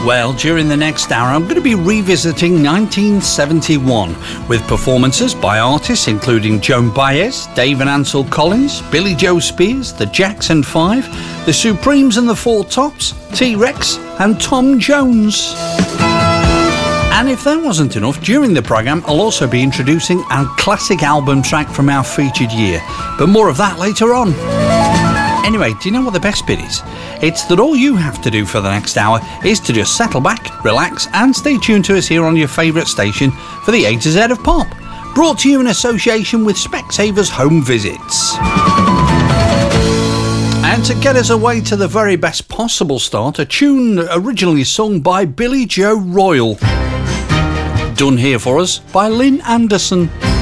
Well, during the next hour, I'm going to be revisiting 1971 with performances by artists including Joan Baez, Dave and Ansel Collins, Billy Joe Spears, the Jackson 5, the Supremes and the Four Tops, T-Rex and Tom Jones. And if that wasn't enough, during the programme I'll also be introducing a classic album track from our featured year, but more of that later on. Anyway, do you know what the best bit is? It's that all you have to do for the next hour is to just settle back, relax and stay tuned to us here on your favourite station for the A to Z of Pop, brought to you in association with Specsavers Home Visits. And to get us away to the very best possible start, a tune originally sung by Billy Joe Royal, done here for us by Lynn Anderson.